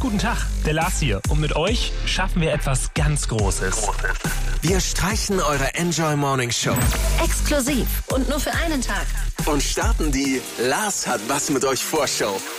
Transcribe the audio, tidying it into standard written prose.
guten Tag, der Lars hier. Und mit euch schaffen wir etwas ganz Großes. Wir streichen eure Enjoy Morning Show Exklusiv und nur für einen Tag. und starten die Lars hat was mit euch Vorschau.